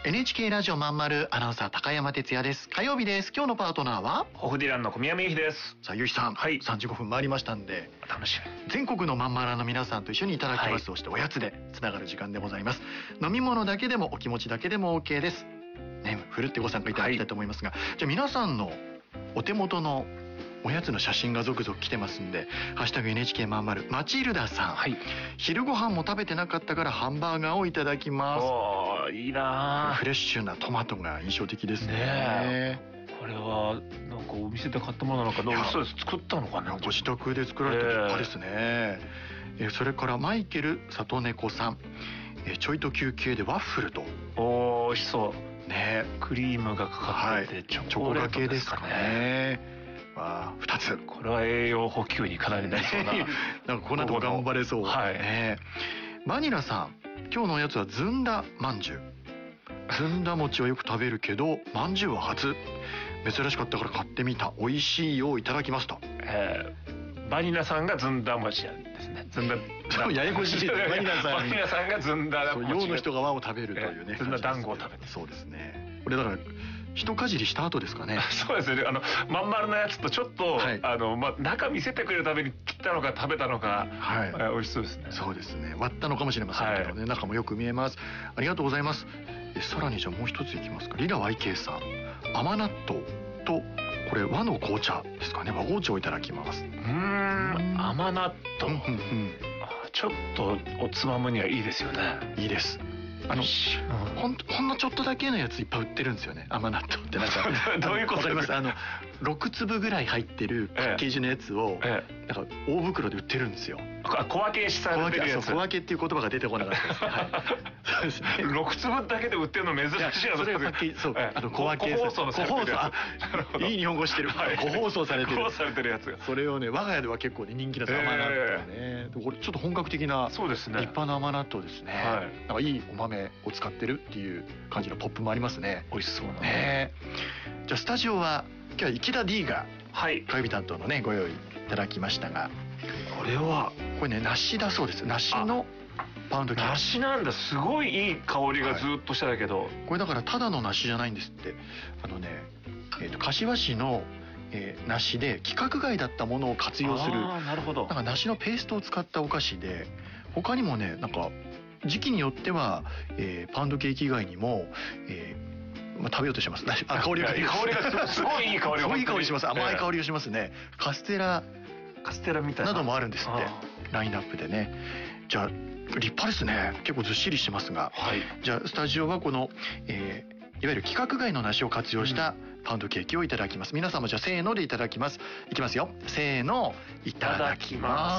NHK ラジオまんまるアナウンサー高山哲也です。火曜日です。今日のパートナーはホフディランの小宮山由紀です。 さあ、ゆきさん、 はい、 35分回りましたんで、 楽しみ。 全国のまんまらの皆さんと一緒にいただきます、そしておやつでつながる時間でございます。飲み物だけでもお気持ちだけでも OK ですね。ふるってご参加いただきたいと思いますが、じゃあ皆さんのお手元のおやつの写真が続々来てますんで、ハッシュタグ NHK まんまる。マチルダさん、昼ご飯も食べてなかったからハンバーガーをいただきます。 おー、いいな。 フレッシュなトマトが印象的ですね。 これはなんかお店で買ったものなのか、そうです、作ったのかな。 ご自宅で作られた立派ですね。それからマイケル里猫さん、ちょいと休憩でワッフルと。 おー、美味しそうね。クリームがかかってて、チョコがけですかね。2つ。これは栄養補給にかなりなりそうな。 なんかこの後頑張れそう。バニラさん、今日のおやつはずんだまんじゅう。ずんだ餅はよく食べるけどまんじゅうは初。珍しかったから買ってみた。美味しいよ、いただきますと。 バニラさんがずんだ餅なんですね。ずんだ、 ややこしい。バニラさんがずんだ餅、 洋の人が和を食べるというね。 ずんだ団子を食べて。 そうですね。これだから一かじりした後ですかね。 そうですね。まん丸のやつとちょっと、中見せてくれるために切ったのか食べたのか、美味しそうですね。 そうですね。割ったのかもしれませんけどね。中もよく見えます。ありがとうございます。さらにじゃあもう一ついきますか。リラ YK さん、甘納豆とこれ和の紅茶ですかね。和紅茶をいただきます。 甘納豆。ちょっとおつまむにはいいですよね。 いいです。ほんのちょっとだけのやついっぱい売ってるんですよね。甘納豆ってなんかどういうことですか。 6粒ぐらい入ってるパッケージのやつをなんか大袋で売ってるんですよ。 小分けされてるやつ。 小分けっていう言葉が出てこなかったですね。そうですね。 6粒だけで売ってるの珍しいな。 それがパッケージ、そう、小分け、個包装、いい日本語してる。個包装されてる。 個包装されてるやつが。 それをね、我が家では結構人気なんです。甘納豆ね。これちょっと本格的な、立派な甘納豆ですね。なんかいいお豆を使ってるっていう感じのポップもありますね。 美味しそうなね。じゃあスタジオは今日は池田 D が火曜日担当のねご用意いただきましたが、これね、梨だそうです。梨のパウンドケーキ。 梨なんだ。すごいいい香りがずっとしただけど、 これだからただの梨じゃないんですって。柏市の梨で規格外だったものを活用する。 なるほど。 なんか梨のペーストを使ったお菓子で、他にもね、なんか時期によっては、パウンドケーキ以外にも、食べようとしてます。香りがすごいいい香りが。 すごいいい香りします。甘い香りがしますね。カステラみたいななどもあるんですって。ラインナップでね。じゃあ立派ですね。結構ずっしりしてますが、じゃあスタジオはこの、いわゆる規格外の梨を活用したパウンドケーキをいただきます。皆さんもじゃあせーのでいただきます。いきますよ。せーの、いただきます。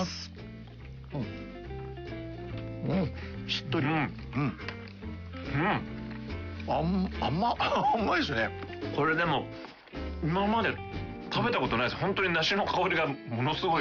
しっとり。甘いですね。 これでも今まで食べたことないです。本当に梨の香りがものすごい。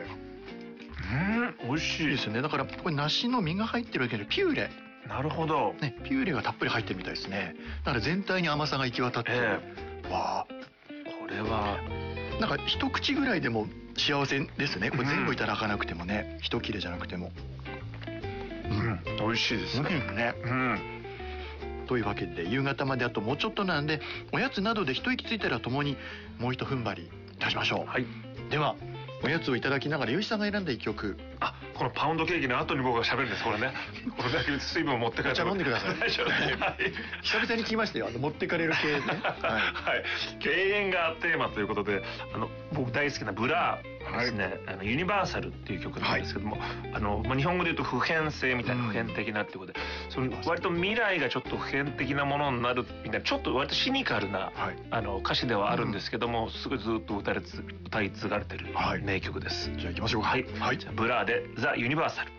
美味しいですね。だからこれ梨の実が入ってるわけでピューレ。 なるほど。 ね、ピューレがたっぷり入ってるみたいですね。だから全体に甘さが行き渡ってる。わあ、これはなんか一口ぐらいでも幸せですね。これ全部いただかなくてもね、一切れじゃなくても。 美味しいですね。 というわけで夕方まであともうちょっとなんで、おやつなどで一息ついたらともにもう一踏ん張りいたしましょう。ではおやつをいただきながら、ゆうしさんが選んだ一曲。 このパウンドケーキの後に僕が喋るんです。これね。これだけ水分を持って帰って。 じゃあ飲んでください。久々に聞きましたよ。持ってかれる系ね。 永遠がテーマということで、僕大好きなブラーですね。ユニバーサルっていう曲なんですけども、日本語で言うと普遍性みたいな、普遍的なっていうことで、その割と未来がちょっと普遍的なものになるみたいな、ちょっと割とシニカルな歌詞ではあるんですけども、すごいずっと歌い継がれてる名曲です。 じゃあ行きましょうか。 ブラーでザ・ユニバーサル。